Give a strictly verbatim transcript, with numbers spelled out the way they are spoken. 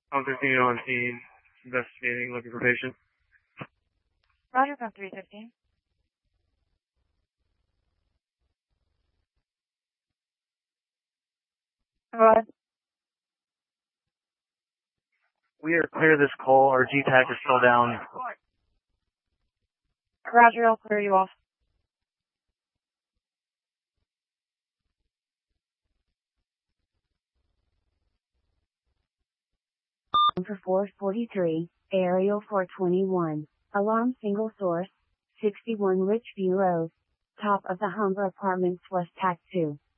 I'm fifteen on scene, investigating, looking for patient. Roger, from three fifteen. Rod. We are clear this call. Our G TAC is still down. Roger, I'll clear you off. For four forty-three, aerial four twenty-one, alarm single source, sixty-one Richview Road, top of the Humber Apartments, West Tac two.